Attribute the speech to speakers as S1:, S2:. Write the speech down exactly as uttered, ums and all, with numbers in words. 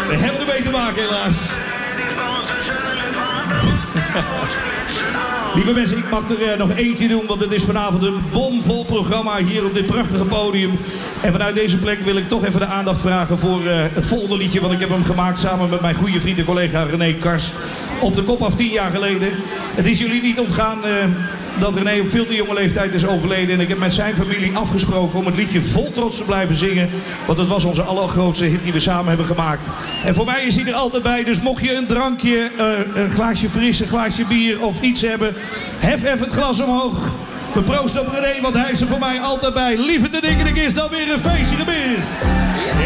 S1: We hebben ermee te maken, helaas. Lieve mensen, ik mag er uh, nog eentje doen, want het is vanavond een bomvol programma hier op dit prachtige podium. En vanuit deze plek wil ik toch even de aandacht vragen voor uh, het volgende liedje, want ik heb hem gemaakt samen met mijn goede vriend en collega René Karst. Op de kop af tien jaar geleden. Het is jullie niet ontgaan uh, dat René op veel te jonge leeftijd is overleden. En ik heb met zijn familie afgesproken om het liedje vol trots te blijven zingen. Want het was onze allergrootste hit die we samen hebben gemaakt. En voor mij is hij er altijd bij. Dus mocht je een drankje, uh, een glaasje fris, een glaasje bier of iets hebben, hef even het glas omhoog. We proosten op René, want hij is er voor mij altijd bij. Liever te denken, ik is dan weer een feestje geweest.